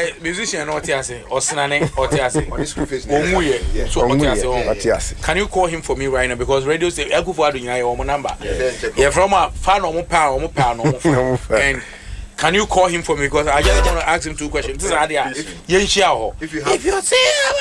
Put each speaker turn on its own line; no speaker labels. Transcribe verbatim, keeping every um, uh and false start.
I musician Otiase or Snane Otiase. Omuye. So Otiase. Can you call him for me right now? Because radio say Egu for doing your number. Yeah, from a fan or power or power. And can you call him for me? Because I just want to ask him two questions. This is Adia. If you say